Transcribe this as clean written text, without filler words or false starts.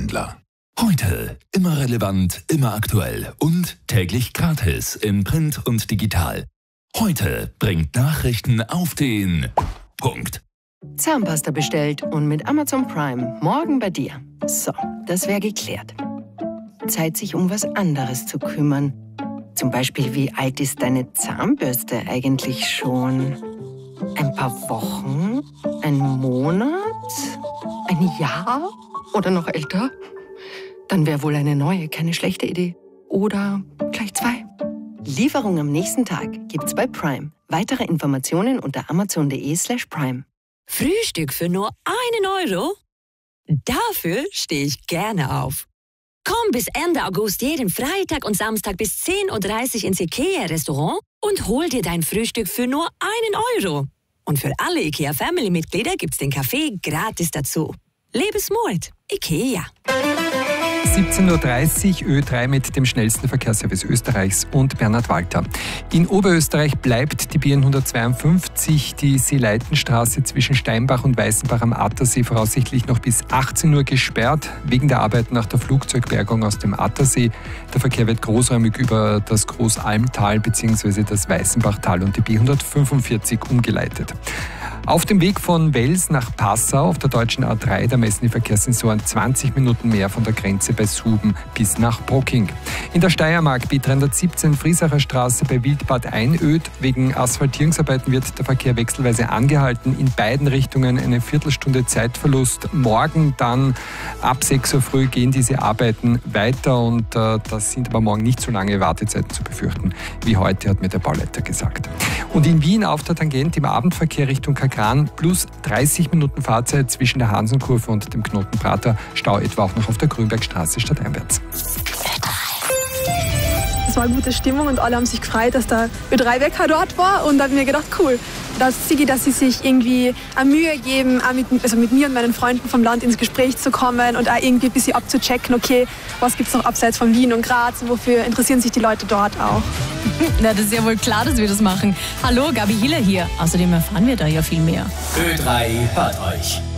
Online-Händler. Heute immer relevant, immer aktuell und täglich gratis in Print und digital. Heute bringt Nachrichten auf den Punkt. Zahnpasta bestellt und mit Amazon Prime morgen bei dir. So, das wäre geklärt. Zeit, sich um was anderes zu kümmern. Zum Beispiel, wie alt ist deine Zahnbürste eigentlich schon? Ein paar Wochen? Ein Monat? Ein Jahr? Oder noch älter? Dann wäre wohl eine neue keine schlechte Idee. Oder gleich 2. Lieferung am nächsten Tag gibt's bei Prime. Weitere Informationen unter amazon.de/prime. Frühstück für nur 1 Euro? Dafür stehe ich gerne auf. Komm bis Ende August jeden Freitag und Samstag bis 10:30 Uhr ins IKEA-Restaurant und hol dir dein Frühstück für nur 1 Euro. Und für alle IKEA-Family-Mitglieder gibt's den Kaffee gratis dazu. Lebensmut, IKEA. 17.30 Uhr, Ö3 mit dem schnellsten Verkehrsservice Österreichs und Bernhard Walter. In Oberösterreich bleibt die BN 152, die Seeleitenstraße zwischen Steinbach und Weißenbach am Attersee voraussichtlich noch bis 18 Uhr gesperrt, wegen der Arbeiten nach der Flugzeugbergung aus dem Attersee. Der Verkehr wird großräumig über das Großalmtal bzw. das Weißenbachtal und die B 145 umgeleitet. Auf dem Weg von Wels nach Passau auf der deutschen A3, da messen die Verkehrssensoren 20 Minuten mehr von der Grenze bei Suben bis nach Brocking. In der Steiermark B317 Friesacher Straße bei Wildbad Einöd. Wegen Asphaltierungsarbeiten wird der Verkehr wechselweise angehalten. In beiden Richtungen eine Viertelstunde Zeitverlust. Morgen dann ab 6 Uhr früh gehen diese Arbeiten weiter und das sind aber morgen nicht so lange Wartezeiten zu befürchten wie heute, hat mir der Bauleiter gesagt. Und in Wien auf der Tangent im Abendverkehr Richtung Kagran plus 30 Minuten Fahrzeit zwischen der Hansenkurve und dem Knoten Prater. Stau etwa auch noch auf der Grünbergstraße stadteinwärts. Es war eine gute Stimmung und alle haben sich gefreut, dass der Ö3-Wecker dort war und habe mir gedacht, cool, dass sie sich irgendwie eine Mühe geben, auch mit mir und meinen Freunden vom Land ins Gespräch zu kommen und auch irgendwie ein bisschen abzuchecken, okay, was gibt es noch abseits von Wien und Graz und wofür interessieren sich die Leute dort auch. Na, das ist ja wohl klar, dass wir das machen. Hallo, Gabi Hiller hier. Außerdem erfahren wir da ja viel mehr. Ö3 hört euch.